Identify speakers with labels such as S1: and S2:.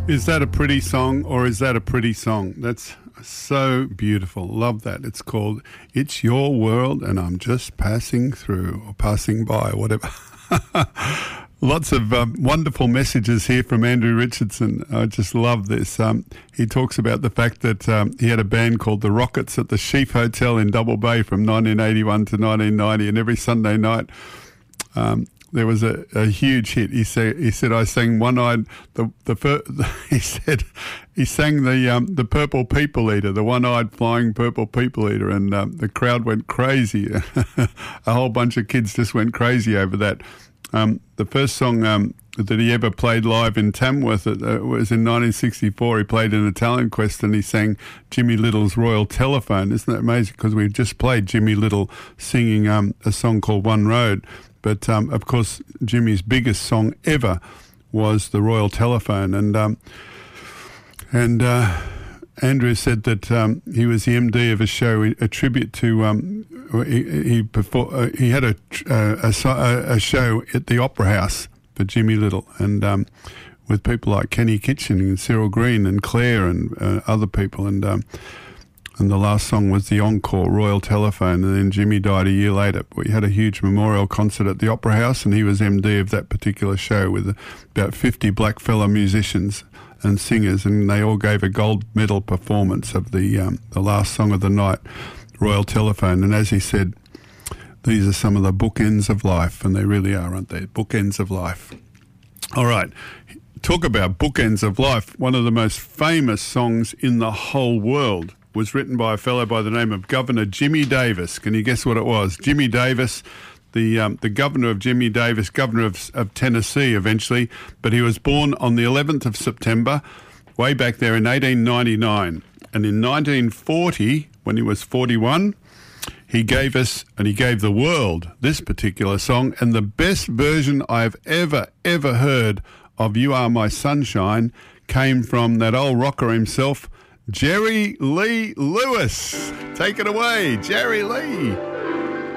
S1: Is that a pretty song or is that a pretty song? That's so beautiful. Love that. It's called It's Your World and I'm Just Passing Through or Passing By or whatever. Lots of wonderful messages here from Andrew Richardson. I just love this. He talks about the fact that he had a band called the Rockets at the Sheaf Hotel in Double Bay from 1981 to 1990, and every Sunday night there was a huge hit. He said I sang One-Eyed. He sang the Purple People Eater, the one-eyed flying purple people eater, and the crowd went crazy. A whole bunch of kids just went crazy over that. The first song that he ever played live in Tamworth was in 1964. He played in a talent quest and he sang Jimmy Little's Royal Telephone. Isn't that amazing? Because we've just played Jimmy Little singing a song called One Road. But, of course, Jimmy's biggest song ever was the Royal Telephone. And Andrew said that he was the MD of a show, a tribute to... he had a show at the Opera House for Jimmy Little, and with people like Kenny Kitchen and Cyril Green and Claire and other people, and the last song was the encore Royal Telephone, and then Jimmy died a year later. We had a huge memorial concert at the Opera House, and he was MD of that particular show with about 50 blackfella musicians and singers, and they all gave a gold medal performance of the last song of the night, Royal Telephone. And as he said, these are some of the bookends of life, and they really are, aren't they? Bookends of life. All right, talk about bookends of life. One of the most famous songs in the whole world was written by a fellow by the name of Governor Jimmy Davis. Can you guess what it was? Jimmy Davis, the governor of governor of Tennessee eventually, but he was born on the 11th of September, way back there in 1899. And in 1940, when he was 41, he gave the world this particular song, and the best version I've ever heard of You Are My Sunshine came from that old rocker himself, Jerry Lee Lewis. Take it away, Jerry Lee.